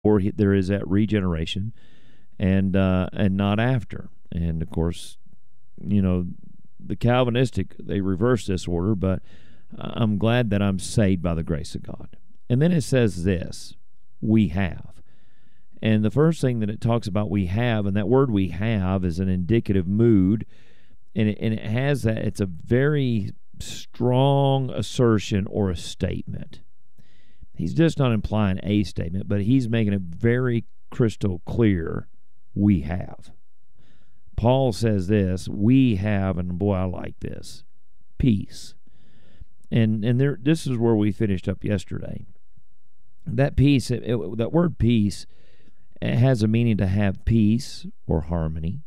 there is that regeneration, and not after. And of course, the Calvinistic, they reverse this order, but I'm glad that I'm saved by the grace of God. And then it says this, we have. And the first thing that it talks about, we have, and that word we have is an indicative mood, and it has that, it's a very strong assertion or a statement. He's just not implying a statement, but he's making it very crystal clear, we have. Paul says this, we have, and boy, I like this, peace. And there, this is where we finished up yesterday. That peace, that word peace, it has a meaning to have peace or harmony,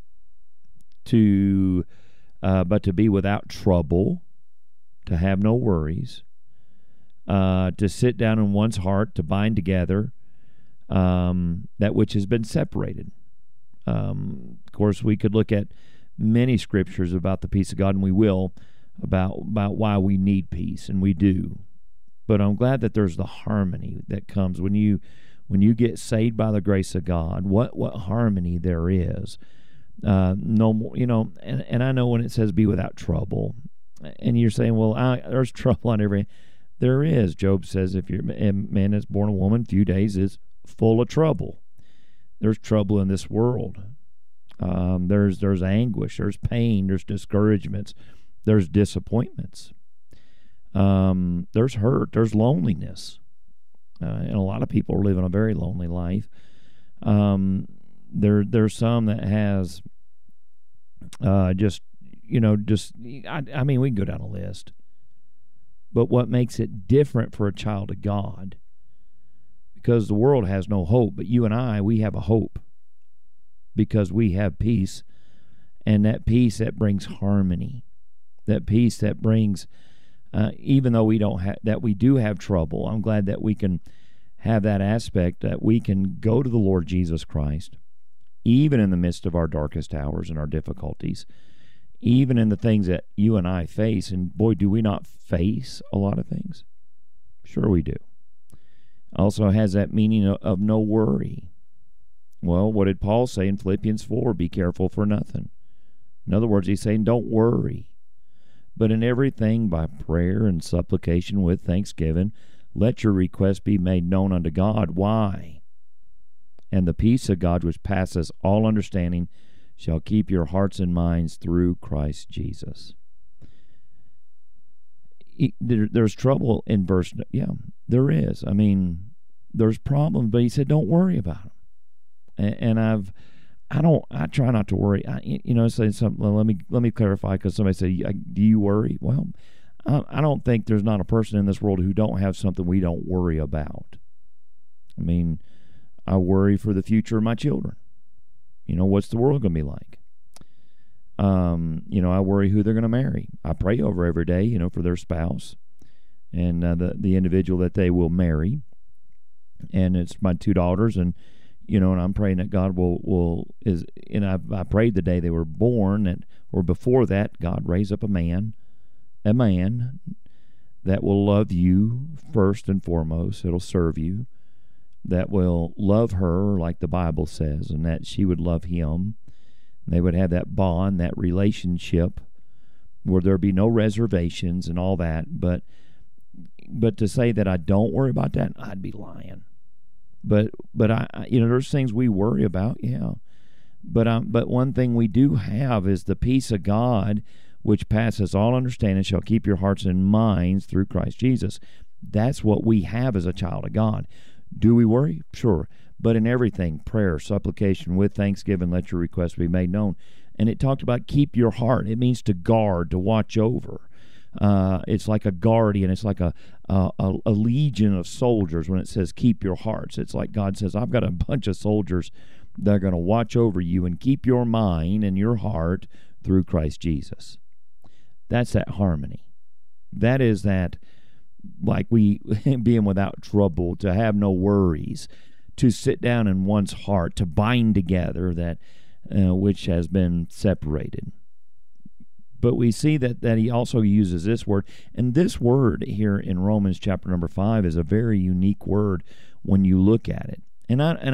but to be without trouble, to have no worries, to sit down in one's heart, to bind together that which has been separated. Of course, we could look at many scriptures about the peace of God, and we will, about why we need peace, and we do. But I'm glad that there's the harmony that comes when you get saved by the grace of God. What harmony there is. No more, and I know when it says be without trouble, and you're saying, well, there's trouble on every. There is. Job says, if you're a man that's born a woman, few days is full of trouble. There's trouble in this world. There's anguish. There's pain. There's discouragements. There's disappointments. There's hurt. There's loneliness. And a lot of people are living a very lonely life. There's some that has I mean, we can go down a list. But what makes it different for a child of God, because the world has no hope, but you and I, we have a hope because we have peace, and that peace that brings harmony, that peace that brings, even though we do have trouble, I'm glad that we can have that aspect, that we can go to the Lord Jesus Christ, even in the midst of our darkest hours and our difficulties, even in the things that you and I face. And boy, do we not face a lot of things? Sure we do. Also has that meaning of no worry. Well, what did Paul say in Philippians 4? Be careful for nothing. In other words, he's saying don't worry. But in everything by prayer and supplication with thanksgiving, let your requests be made known unto God. Why? And the peace of God which passes all understanding shall keep your hearts and minds through Christ Jesus. There's trouble in verse, there is. I mean, there's problems, but he said, don't worry about them. And I try not to worry. Say something. Let me clarify, because somebody said, do you worry? Well, I don't think there's not a person in this world who don't have something we don't worry about. I mean, I worry for the future of my children. What's the world going to be like? I worry who they're going to marry. I pray over every day, for their spouse and the individual that they will marry. And it's my two daughters, and and I'm praying that God I prayed the day they were born, or before that, God raise up a man that will love you first and foremost. It'll serve you. That will love her like the Bible says, and that she would love him. They would have that bond, that relationship, where there be no reservations and all that. But to say that I don't worry about that, I'd be lying. But I there's things we worry about, yeah. But one thing we do have is the peace of God, which passes all understanding, shall keep your hearts and minds through Christ Jesus. That's what we have as a child of God. Do we worry? Sure. But in everything, prayer, supplication, with thanksgiving, let your requests be made known. And it talked about keep your heart. It means to guard, to watch over. It's like a guardian. It's like a legion of soldiers when it says keep your hearts. It's like God says, I've got a bunch of soldiers that are going to watch over you and keep your mind and your heart through Christ Jesus. That's that harmony. That is that, like we being without trouble, to have no worries, to sit down in one's heart, to bind together that which has been separated. But we see that he also uses this word, and this word here in Romans chapter number 5 is a very unique word when you look at it. And